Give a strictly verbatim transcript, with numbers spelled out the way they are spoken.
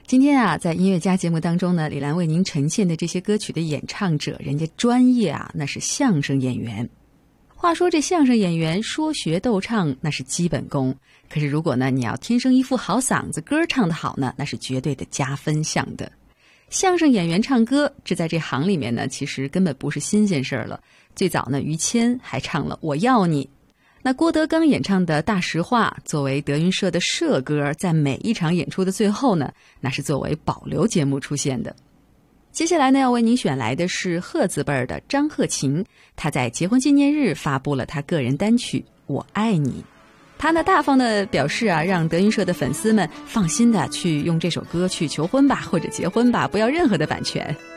今天啊，在音乐家节目当中呢，李兰为您呈现的这些歌曲的演唱者，人家专业啊，那是相声演员。话说这相声演员说学逗唱那是基本功，可是如果呢你要天生一副好嗓子，歌唱得好呢，那是绝对的加分项的。相声演员唱歌，这在这行里面呢，其实根本不是新鲜事儿了。最早呢，于谦还唱了《我要你》。那郭德纲演唱的《大实话》作为德云社的社歌，在每一场演出的最后呢，那是作为保留节目出现的。接下来呢，要为您选来的是贺字辈儿的张鹤琴，他在结婚纪念日发布了他个人单曲《我爱你》。他呢大方的表示啊，让德云社的粉丝们放心的去用这首歌去求婚吧，或者结婚吧，不要任何的版权。